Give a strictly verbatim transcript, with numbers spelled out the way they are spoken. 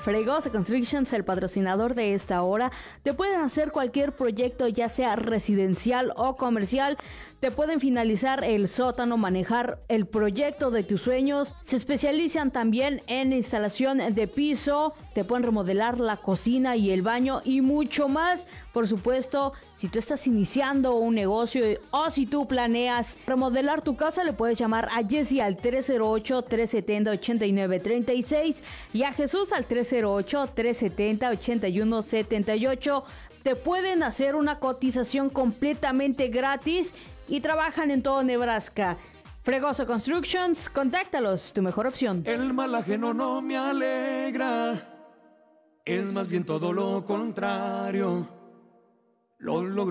Fregoso Constructions, el patrocinador de esta hora. Te pueden hacer cualquier proyecto, ya sea residencial o comercial. Te pueden finalizar el sótano, manejar el proyecto de tus sueños. Se especializan también en instalación de piso. Te pueden remodelar la cocina y el baño y mucho más. Por supuesto, si tú estás iniciando un negocio o si tú planeas remodelar tu casa, le puedes llamar a Jessy al tres cero ocho, tres siete cero, ocho nueve tres seis y a Jesús al tres cero ocho, tres siete cero, ocho uno siete ocho. Te pueden hacer una cotización completamente gratis y trabajan en todo Nebraska. Fregoso Constructions, contáctalos, tu mejor opción. El mal ajeno no me alegra, es más bien todo lo contrario. Lo logro